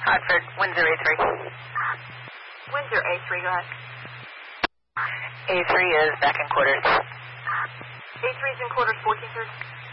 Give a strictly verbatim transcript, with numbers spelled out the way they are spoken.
Hartford, Windsor A three. Windsor A three, go ahead. A three is back in quarters. A three is in quarters, fourteen thirty.